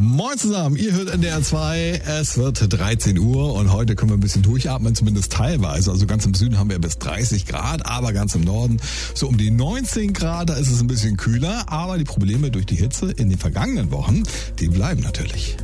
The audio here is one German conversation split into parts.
Moin zusammen, ihr hört NDR 2, es wird 13 Uhr und heute können wir ein bisschen durchatmen, zumindest teilweise. Also ganz im Süden haben wir bis 30 Grad, aber ganz im Norden so um die 19 Grad, da ist es ein bisschen kühler. Aber die Probleme durch die Hitze in den vergangenen Wochen, die bleiben natürlich.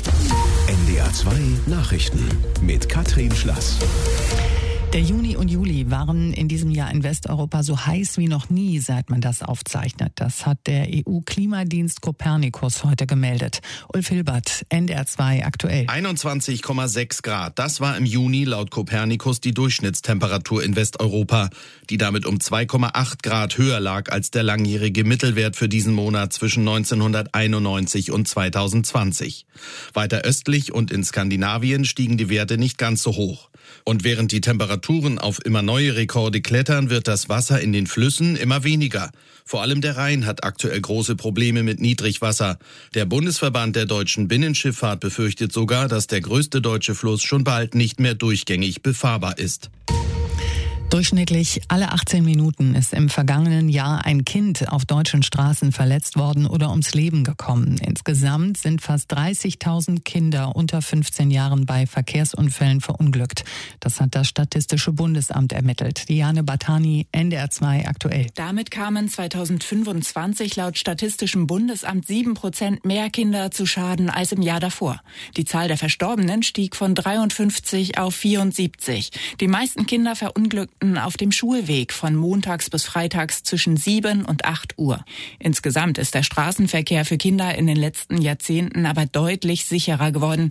NDR 2 Nachrichten mit Katrin Schlass. Der Juni und Juli waren in diesem Jahr in Westeuropa so heiß wie noch nie, seit man das aufzeichnet. Das hat der EU-Klimadienst Copernicus heute gemeldet. Ulf Hilbert, NDR 2 aktuell. 21,6 Grad. Das war im Juni laut Copernicus die Durchschnittstemperatur in Westeuropa, die damit um 2,8 Grad höher lag als der langjährige Mittelwert für diesen Monat zwischen 1991 und 2020. Weiter östlich und in Skandinavien stiegen die Werte nicht ganz so hoch. Und während die Temperaturen auf immer neue Rekorde klettern, wird das Wasser in den Flüssen immer weniger. Vor allem der Rhein hat aktuell große Probleme mit Niedrigwasser. Der Bundesverband der deutschen Binnenschifffahrt befürchtet sogar, dass der größte deutsche Fluss schon bald nicht mehr durchgängig befahrbar ist. Durchschnittlich alle 18 Minuten ist im vergangenen Jahr ein Kind auf deutschen Straßen verletzt worden oder ums Leben gekommen. Insgesamt sind fast 30.000 Kinder unter 15 Jahren bei Verkehrsunfällen verunglückt. Das hat das Statistische Bundesamt ermittelt. Diane Batani, NDR 2 aktuell. Damit kamen 2025 laut Statistischem Bundesamt 7% mehr Kinder zu Schaden als im Jahr davor. Die Zahl der Verstorbenen stieg von 53 auf 74. Die meisten Kinder verunglückten auf dem Schulweg von montags bis freitags zwischen 7 und 8 Uhr. Insgesamt ist der Straßenverkehr für Kinder in den letzten Jahrzehnten aber deutlich sicherer geworden.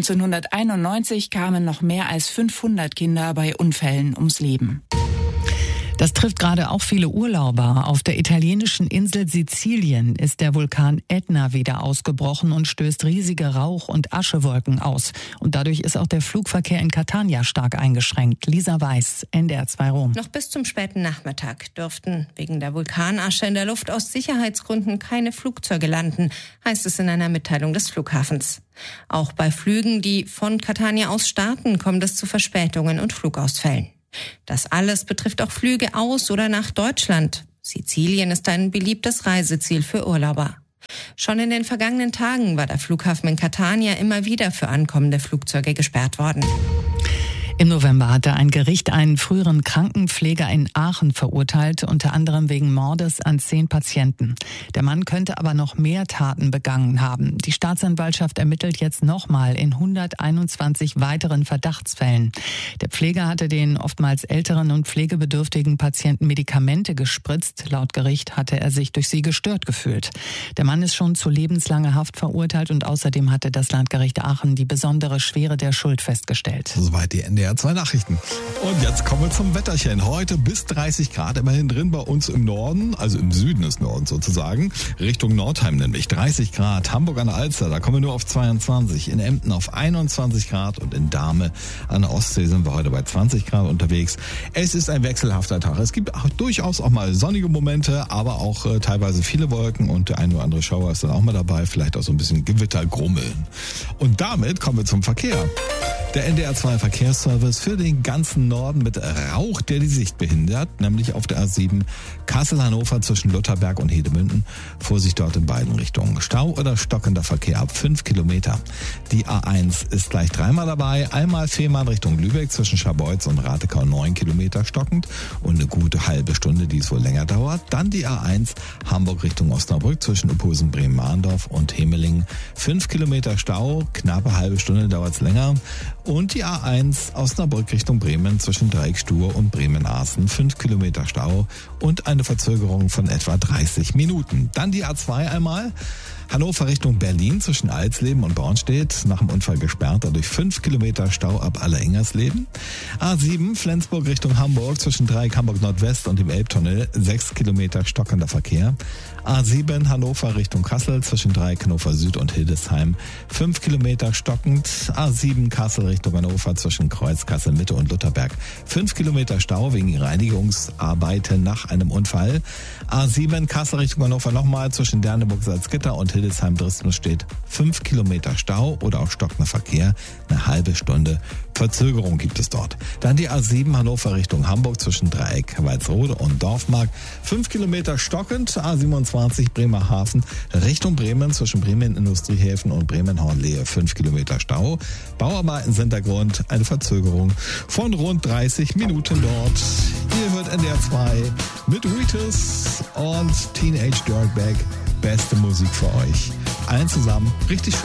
1991 kamen noch mehr als 500 Kinder bei Unfällen ums Leben. Das trifft gerade auch viele Urlauber. Auf der italienischen Insel Sizilien ist der Vulkan Etna wieder ausgebrochen und stößt riesige Rauch- und Aschewolken aus. Und dadurch ist auch der Flugverkehr in Catania stark eingeschränkt. Lisa Weiß, NDR 2 Rom. Noch bis zum späten Nachmittag dürften wegen der Vulkanasche in der Luft aus Sicherheitsgründen keine Flugzeuge landen, heißt es in einer Mitteilung des Flughafens. Auch bei Flügen, die von Catania aus starten, kommt es zu Verspätungen und Flugausfällen. Das alles betrifft auch Flüge aus oder nach Deutschland. Sizilien ist ein beliebtes Reiseziel für Urlauber. Schon in den vergangenen Tagen war der Flughafen in Catania immer wieder für ankommende Flugzeuge gesperrt worden. Im November hatte ein Gericht einen früheren Krankenpfleger in Aachen verurteilt, unter anderem wegen Mordes an 10 Patienten. Der Mann könnte aber noch mehr Taten begangen haben. Die Staatsanwaltschaft ermittelt jetzt nochmal in 121 weiteren Verdachtsfällen. Der Pfleger hatte den oftmals älteren und pflegebedürftigen Patienten Medikamente gespritzt. Laut Gericht hatte er sich durch sie gestört gefühlt. Der Mann ist schon zu lebenslanger Haft verurteilt und außerdem hatte das Landgericht Aachen die besondere Schwere der Schuld festgestellt. Soweit die NDR 2 Nachrichten. Und jetzt kommen wir zum Wetterchen. Heute bis 30 Grad, immerhin drin bei uns im Norden, also im Süden des Nordens sozusagen, Richtung Nordheim nämlich. 30 Grad, Hamburg an der Alster, da kommen wir nur auf 22, in Emden auf 21 Grad und in Dahme an der Ostsee sind wir heute bei 20 Grad unterwegs. Es ist ein wechselhafter Tag. Es gibt auch durchaus auch mal sonnige Momente, aber auch teilweise viele Wolken und der ein oder andere Schauer ist dann auch mal dabei, vielleicht auch so ein bisschen Gewittergrummeln. Und damit kommen wir zum Verkehr. Der NDR 2 Verkehrsservice für den ganzen Norden mit Rauch, der die Sicht behindert, nämlich auf der A7 Kassel-Hannover zwischen Lutherberg und Hedemünden. Vorsicht dort in beiden Richtungen. Stau oder stockender Verkehr ab 5 Kilometer. Die A1 ist gleich dreimal dabei. Einmal Fehmarn Richtung Lübeck zwischen Scharbeutz und Ratekau 9 Kilometer stockend und eine gute halbe Stunde, die es wohl länger dauert. Dann die A1 Hamburg Richtung Osnabrück zwischen Uphusen, Bremen-Mahndorf und Hemelingen. 5 Kilometer Stau, knappe halbe Stunde dauert es länger. Und die A1 Osnabrück Richtung Bremen zwischen Dreieckstuhr und Bremen-Aßen. 5 Kilometer Stau und eine Verzögerung von etwa 30 Minuten. Dann die A2 einmal. Hannover Richtung Berlin zwischen Alsleben und Bornstedt. Nach dem Unfall gesperrt, dadurch 5 Kilometer Stau ab Alleringersleben. A7 Flensburg Richtung Hamburg zwischen Dreieck Hamburg Nordwest und dem Elbtunnel. 6 Kilometer stockender Verkehr. A7 Hannover Richtung Kassel zwischen Dreieck Hannover Süd und Hildesheim. 5 Kilometer stockend. A7 Kassel Richtung Hannover zwischen Kreuz Kassel Mitte und Lutherberg. 5 Kilometer Stau wegen Reinigungsarbeiten nach einem Unfall. A7 Kassel Richtung Hannover nochmal zwischen Derneburg Salzgitter und Hildesheim-Dresden steht 5 Kilometer Stau oder auch stockender Verkehr. Eine halbe Stunde Verzögerung gibt es dort. Dann die A7 Hannover Richtung Hamburg zwischen Dreieck, Walsrode und Dorfmark. 5 Kilometer stockend. A27 Bremerhaven Richtung Bremen zwischen Bremen Industriehäfen und Bremen-Hornlehe. 5 Kilometer Stau. Bauarbeiten sind der Grund. Eine Verzögerung von rund 30 Minuten dort. Ihr hört NDR 2 mit Wheatus und Teenage Dirtbag. Beste Musik für euch. Allen zusammen richtig schön.